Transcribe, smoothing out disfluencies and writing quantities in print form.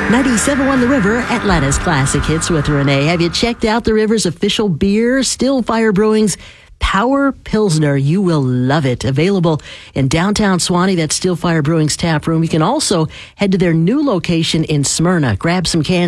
97.1 The River, Atlanta's classic hits with Renee. Have you checked out the River's official beer, Still Fire Brewing's Power Pilsner? You will love it. Available in downtown Suwanee, that's Still Fire Brewing's tap room. You can also head to their new location in Smyrna. Grab some cans